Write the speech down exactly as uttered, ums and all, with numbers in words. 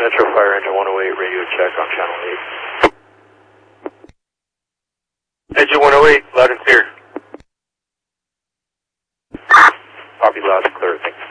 Metro Fire Engine one oh eight, radio check on channel eight. Engine one oh eight, loud and clear. Copy, loud and clear, thank you.